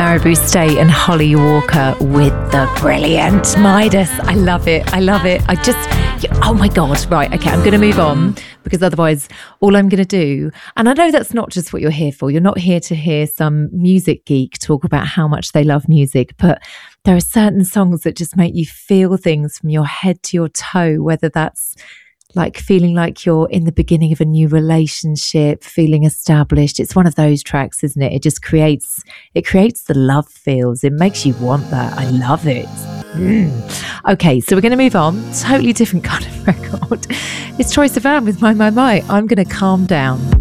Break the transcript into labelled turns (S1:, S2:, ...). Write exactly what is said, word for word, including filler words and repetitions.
S1: Marabou State and Holly Walker with the brilliant Midas. I love it. I love it. I just, oh my God. Right. Okay. I'm going to move on because otherwise all I'm going to do, and I know that's not just what you're here for. You're not here to hear some music geek talk about how much they love music, but there are certain songs that just make you feel things from your head to your toe, whether that's like feeling like you're in the beginning of a new relationship, feeling established. It's one of those tracks, isn't it? It just creates, it creates the love feels. It makes you want that. I love it. Mm. Okay, so we're going to move on. Totally different kind of record. It's Troye Sivan with My, My, My. I'm going to calm down.